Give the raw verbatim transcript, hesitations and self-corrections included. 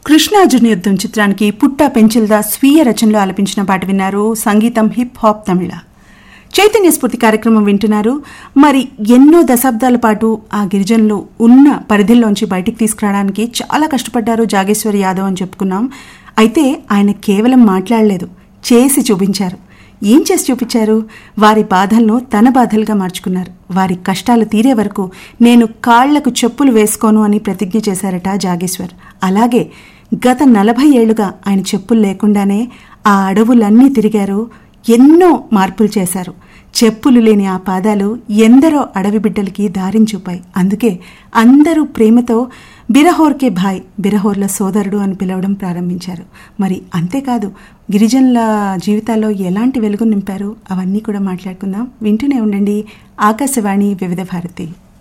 కృష్ణార్జున యుద్ధం చిత్రానికి పుట్టా పెంచిల్దా స్వీయ రచనలో ఆలపించిన పాట విన్నారు. సంగీతం హిప్ హాప్ తమిళ. చైతన్య స్ఫూర్తి కార్యక్రమం వింటున్నారు. మరి ఎన్నో దశాబ్దాల పాటు ఆ గిరిజనులు ఉన్న పరిధిలోంచి బయటికి తీసుకురావడానికి చాలా కష్టపడ్డారు జాగేశ్వర్ యాదవ్ అని చెప్పుకున్నాం. అయితే ఆయన కేవలం మాట్లాడలేదు, చేసి చూపించారు. ఏం చేసి చూపించారు? వారి బాధలను తన బాధలుగా మార్చుకున్నారు. వారి కష్టాలు తీరే వరకు నేను కాళ్లకు చెప్పులు వేసుకోను అని ప్రతిజ్ఞ చేశారట జాగేశ్వర్. అలాగే గత నలభై ఏళ్లుగా ఆయన చెప్పులు లేకుండానే ఆ అడవులన్నీ తిరిగారు, ఎన్నో మార్పులు చేశారు. చెప్పులు లేని ఆ పాదాలు ఎందరో అడవి బిడ్డలకి దారిని చూపాయి. అందుకే అందరూ ప్రేమతో బిరహోర్కే భాయ్, బిరహోర్ల సోదరుడు అని పిలవడం ప్రారంభించారు. మరి అంతేకాదు, గిరిజనుల జీవితాల్లో ఎలాంటి వెలుగు నింపారు అవన్నీ కూడా మాట్లాడుకుందాం. వింటూనే ఉండండి ఆకాశవాణి వివిధ భారతి.